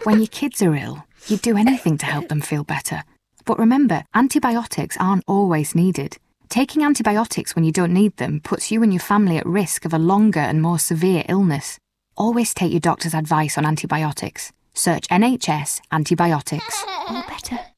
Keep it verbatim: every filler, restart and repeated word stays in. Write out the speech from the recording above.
When your kids are ill, you'd do anything to help them feel better. But remember, antibiotics aren't always needed. Taking antibiotics when you don't need them puts you and your family at risk of a longer and more severe illness. Always take your doctor's advice on antibiotics. Search N H S antibiotics. All better.